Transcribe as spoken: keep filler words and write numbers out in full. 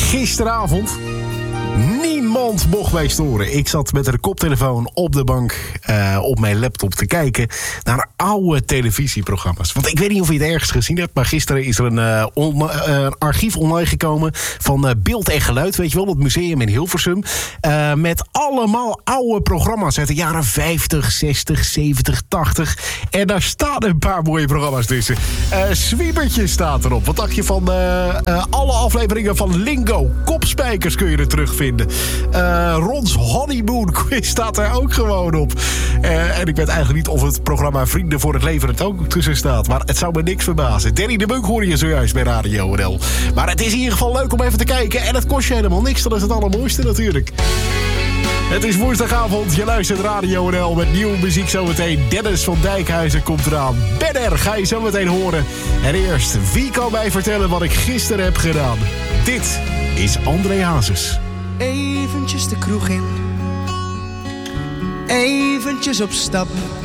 Gisteravond. Niemand mocht mij storen. Ik zat met een koptelefoon op de bank uh, op mijn laptop te kijken naar oude televisieprogramma's. Want ik weet niet of je het ergens gezien hebt, maar gisteren is er een, uh, on, uh, een archief online gekomen van uh, Beeld en Geluid, weet je wel, dat museum in Hilversum. Uh, met allemaal oude programma's uit de jaren vijftig, zestig, zeventig, tachtig. En daar staan een paar mooie programma's tussen. Uh, Zwiebertje staat erop. Wat dacht je van uh, uh, alle afleveringen van Lingo? Kopspijkers kun je er terugvinden. Uh, Rons Honeymoon Quiz staat er ook gewoon op. Uh, en ik weet eigenlijk niet of het programma Vrienden voor het Leven er ook tussen staat. Maar het zou me niks verbazen. Danny de Munk hoorde je zojuist bij Radio N L. Maar het is in ieder geval leuk om even te kijken. En het kost je helemaal niks. Dat is het allermooiste natuurlijk. Het is woensdagavond. Je luistert Radio N L met nieuwe muziek zometeen. Dennis van Dijkhuizen komt eraan. Benner ga je zo meteen horen. En eerst, wie kan mij vertellen wat ik gisteren heb gedaan? Dit is André Hazes. Eventjes de kroeg in, eventjes op stap.